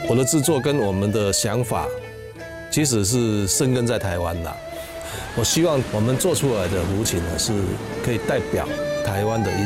我的制作跟我们的想法，其实是生根在台湾的。我希望我们做出来的胡琴呢，是可以代表台湾的音